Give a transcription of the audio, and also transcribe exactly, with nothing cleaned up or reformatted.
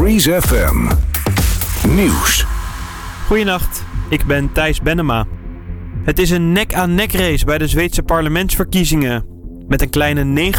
Breeze F M. Nieuws. Goedenacht, ik ben Thijs Bennema. Het is een nek-aan-nek race bij de Zweedse parlementsverkiezingen. Met een kleine